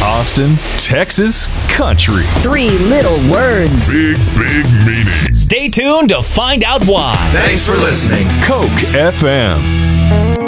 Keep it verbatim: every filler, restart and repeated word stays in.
Austin, Texas, country. Three little words. Big, big meaning. Stay tuned to find out why. Thanks for listening. Coke F M.